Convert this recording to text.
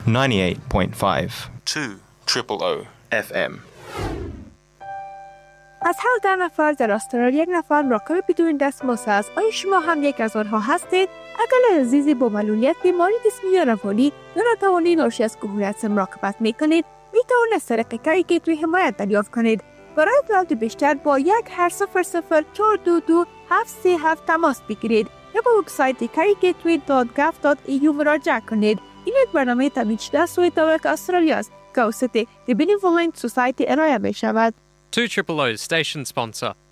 98.5 2 FM. از هر 10 نفر در استرالیا 1 نفر مراقب بدون دستمزد است. آیا شما هم یک از آنها هستید؟ اگر عزیزی با معلولیت بیماری جسمی یا روانی یا ناتوانی ناشی از کهولت مراقبت میکنید، میتوانید از طریق کاری گیتوی حمایت دریافت کنید. برای اطلاعات بیشتر با 1-800-422-737 تماس بگیرید یا به وبسایت caregatory.gov.au مراجعه کنید. این یک برنامه تامین شده از سوی دولت استرالیا است که توسط The Benevolent Society ارائه می شود. 2 Triple O's station sponsor.